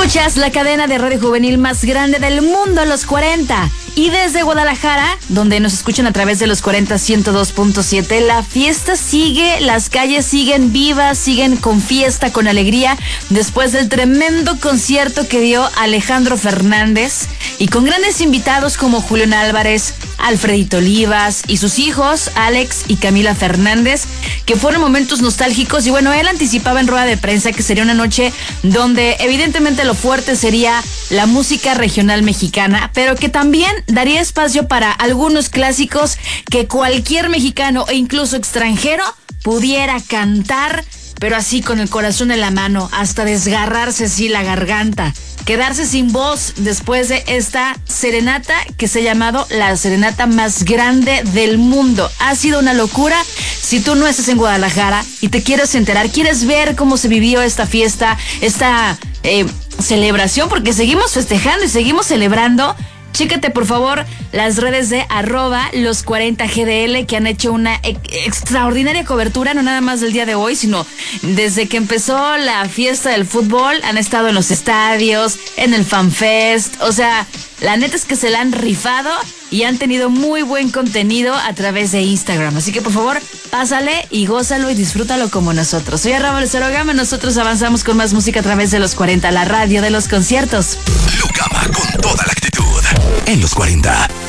Escuchas la cadena de radio juvenil más grande del mundo, Los 40. Y desde Guadalajara, donde nos escuchan a través de Los 40 102.7, la fiesta sigue, las calles siguen vivas, siguen con fiesta, con alegría, después del tremendo concierto que dio Alejandro Fernández y con grandes invitados como Julián Álvarez, Alfredito Olivas y sus hijos, Alex y Camila Fernández, que fueron momentos nostálgicos. Y bueno, él anticipaba en rueda de prensa que sería una noche donde evidentemente lo fuerte sería la música regional mexicana, pero que también daría espacio para algunos clásicos que cualquier mexicano e incluso extranjero pudiera cantar, pero así con el corazón en la mano, hasta desgarrarse así la garganta, quedarse sin voz después de esta serenata que se ha llamado la serenata más grande del mundo. Ha sido una locura. Si tú no estás en Guadalajara y te quieres enterar, quieres ver cómo se vivió esta fiesta, esta celebración, porque seguimos festejando y seguimos celebrando, chécate por favor las redes de @los40gdl, que han hecho una extraordinaria cobertura, no nada más del día de hoy, sino desde que empezó la fiesta del fútbol. Han estado en los estadios, en el FanFest, o sea, la neta es que se la han rifado y han tenido muy buen contenido a través de Instagram. Así que por favor, pásale y gózalo y disfrútalo como nosotros. Soy Ramón Gama, nosotros avanzamos con más música a través de Los 40, la radio de los conciertos. Lucama con toda la actitud en Los 40.